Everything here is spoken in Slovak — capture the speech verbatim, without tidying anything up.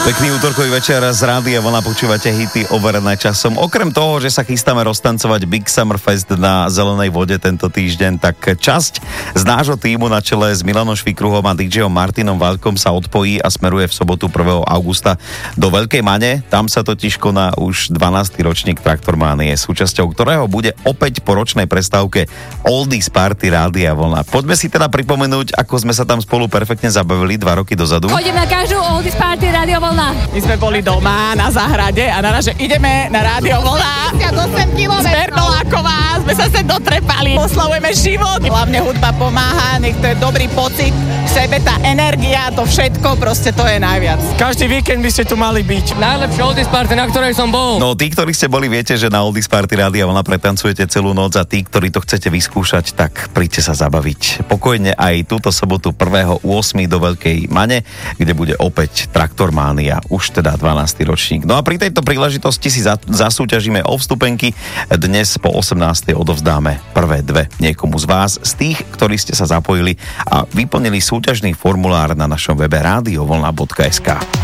Pekný útorkový večer z Rádia Vlna, počúvate hity overené časom. Okrem toho, že sa chystáme roztancovať Big Summer Fest na Zelenej vode tento týždeň, tak časť z nášho tímu na čele s Milanom Švikruhom a dý džejom Martinom Valkom sa odpojí a smeruje v sobotu prvého augusta do Veľkej Mane. Tam sa totiž koná už dvanásty ročník Traktormánie, súčasťou ktorého bude opäť po ročnej prestávke Oldies Party Rádia Vlna. Poďme si teda pripomenúť, ako sme sa tam spolu perfektne zabavili dva roky dozadu. Chodím na každú Oldies Party Rádio Vlna. My sme boli doma na záhrade a na že ideme na Rádio Vlna. päťdesiatosem kilometrov. Z Bernoláková sme sa sem dotrepali. Oslavujeme život. Hlavne hudba pomáha, nech to je dobrý pocit. V sebe tá energia, to všetko, proste to je najviac. Každý víkend by ste tu mali byť. Najlepšia Oldies Party, na ktorej som bol. No, tí, ktorí ste boli, viete, že na Oldies Party Rádia Vlna pretancujete celú noc a tí, ktorí to chcete vyskúšať, tak príďte sa zabaviť. Pokojne aj túto sobotu prvého ôsmeho do Veľkej Mane, kde bude opäť Traktormánia, už teda dvanásty ročník. No a pri tejto príležitosti si za, zasúťažíme o vstupenky. Dnes po osemnástej odovzdáme prvé dve niekomu z vás, z tých, ktorí ste sa zapojili a vyplnili súťažný formulár na našom webe rádio vlna bodka es ká.